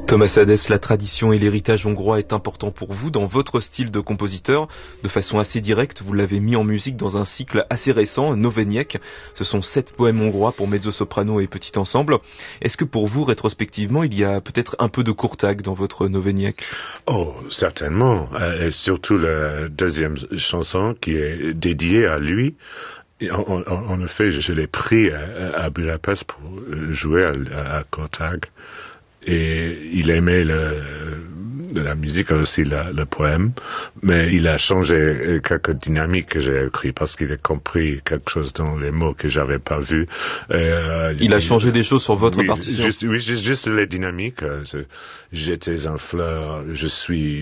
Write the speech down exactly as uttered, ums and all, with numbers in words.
Thomas Hadès, la tradition et l'héritage hongrois est important pour vous dans votre style de compositeur. De façon assez directe, vous l'avez mis en musique dans un cycle assez récent, Novények. Ce sont sept poèmes hongrois pour mezzo-soprano et petit ensemble. Est-ce que pour vous, rétrospectivement, il y a peut-être un peu de Kurtág dans votre Novények? Oh, certainement. Et surtout la deuxième chanson qui est dédiée à lui. En, en, en effet, je, je l'ai pris à, à Budapest pour jouer à, à Kurtág. Et il aimait le, la musique, aussi la, le poème, mais il a changé quelques dynamiques que j'ai écrites parce qu'il a compris quelque chose dans les mots que j'avais pas vu. Euh, il, il a changé des choses sur votre oui, partition. Juste, oui, juste, juste les dynamiques. J'étais un fleur, je suis